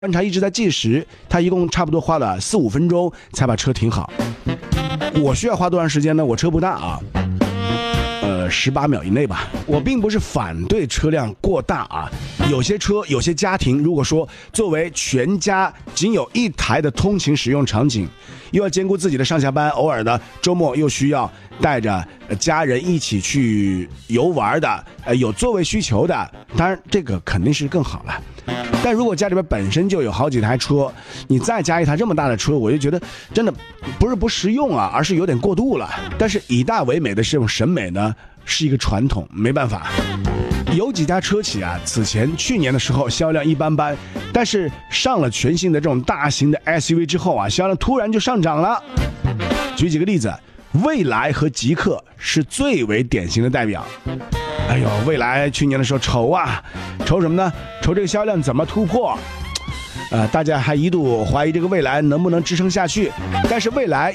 观察一直在计时，他一共差不多花了4-5分钟才把车停好。我需要花多长时间呢？我车不大啊，18秒以内吧。我并不是反对车辆过大啊，有些车有些家庭，如果说作为全家仅有一台的通勤使用场景，又要兼顾自己的上下班，偶尔的周末又需要带着家人一起去游玩的，有座位需求的，当然这个肯定是更好了。但如果家里边本身就有好几台车，你再加一台这么大的车，我就觉得真的不是不实用啊，而是有点过度了。但是以大为美的这种审美呢，是一个传统，没办法。有几家车企啊，此前去年的时候销量一般般，但是上了全新的这种大型的 SUV 之后啊，销量突然就上涨了。举几个例子，蔚来和极氪是最为典型的代表。哎呦，蔚来去年的时候愁啊，愁什么呢？愁这个销量怎么突破？大家还一度怀疑这个蔚来能不能支撑下去。但是蔚来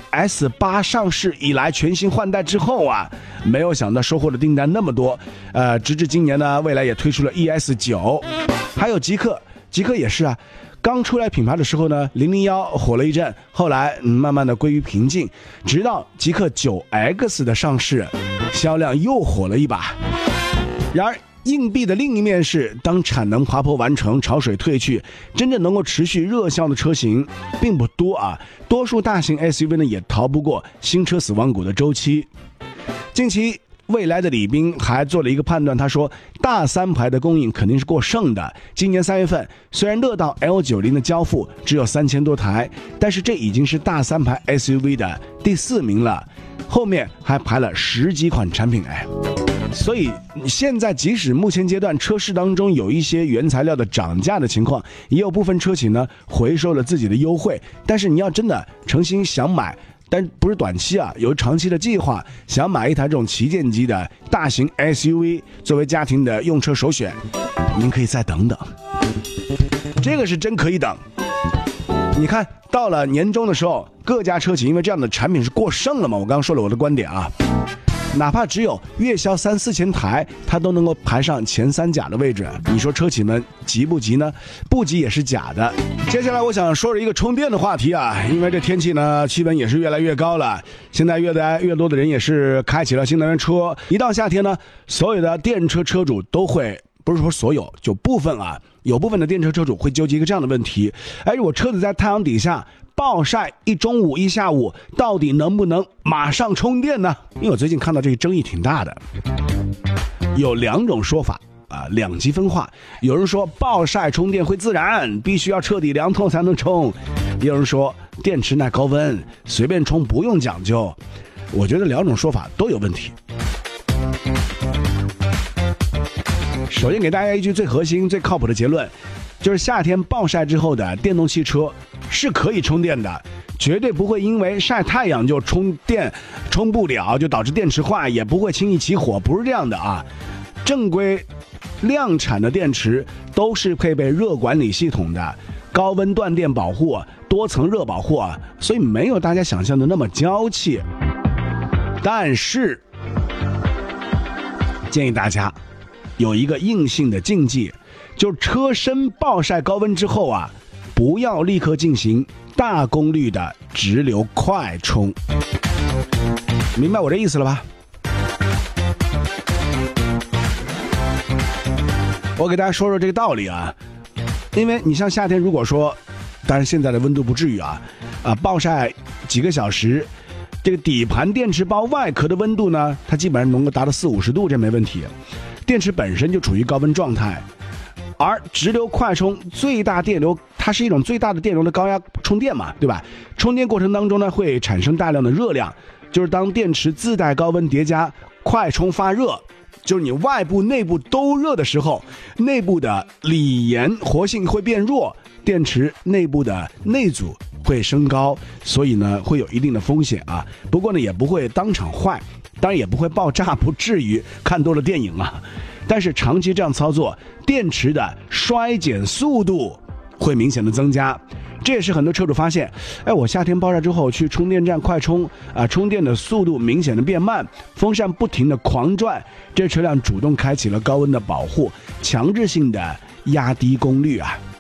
ES8 上市以来全新换代之后啊，没有想到收获的订单那么多。直至今年呢，蔚来也推出了 ES9，还有极氪也是啊。刚出来品牌的时候呢，001火了一阵，后来慢慢的归于平静，直到极氪 9X 的上市，销量又火了一把。然而硬币的另一面是，当产能滑坡完成，潮水退去，真正能够持续热销的车型并不多啊。多数大型 SUV 呢也逃不过新车死亡谷的周期。近期蔚来的李斌还做了一个判断，他说大三排的供应肯定是过剩的。今年3月份，虽然乐道 L90 的交付只有3000多台，但是这已经是大三排 SUV 的第4名了，后面还排了10几款产品。所以现在即使目前阶段车市当中有一些原材料的涨价的情况，也有部分车企呢回收了自己的优惠，但是你要真的诚心想买，但不是短期啊，有长期的计划，想买一台这种旗舰级的大型 SUV 作为家庭的用车首选，您可以再等等，这个是真可以等。你看到了年终的时候，各家车企因为这样的产品是过剩了嘛，我刚刚说了我的观点啊，哪怕只有月销3-4千台，它都能够排上前3甲的位置。你说车企们急不急呢？不急也是假的。接下来我想说一个充电的话题啊，因为这天气呢，气温也是越来越高了，现在越来越多的人也是开启了新能源车。一到夏天呢，所有的电车车主都会，不是说所有，就部分啊，有部分的电车车主会纠结一个这样的问题：我车子在太阳底下暴晒一中午一下午，到底能不能马上充电呢？因为我最近看到这个争议挺大的，有2种说法啊，两极分化。有人说暴晒充电会自燃，必须要彻底凉透才能充；也有人说电池耐高温，随便充不用讲究。我觉得2种说法都有问题。首先给大家一句最核心最靠谱的结论，就是夏天暴晒之后的电动汽车是可以充电的，绝对不会因为晒太阳就充不了，就导致电池坏，也不会轻易起火，不是这样的啊。正规量产的电池都是配备热管理系统的，高温断电保护，多层热保护，所以没有大家想象的那么娇气。但是建议大家有一个硬性的禁忌，就是车身暴晒高温之后啊，不要立刻进行大功率的直流快充。明白我这意思了吧？我给大家说说这个道理啊，因为你像夏天，如果说，当然现在的温度不至于暴晒几个小时，这个底盘电池包外壳的温度呢，它基本上能够达到40-50度，这没问题。电池本身就处于高温状态，而直流快充最大电流，它是一种最大的电流的高压充电嘛，对吧？充电过程当中呢，会产生大量的热量，就是当电池自带高温叠加快充发热，就是你外部内部都热的时候，内部的锂盐活性会变弱，电池内部的内阻会升高，所以呢会有一定的风险啊。不过呢也不会当场坏，当然也不会爆炸，不至于看多了电影啊。但是长期这样操作，电池的衰减速度会明显的增加。这也是很多车主发现，我夏天暴晒之后去充电站快充充电的速度明显的变慢，风扇不停的狂转，这车辆主动开启了高温的保护，强制性的压低功率啊。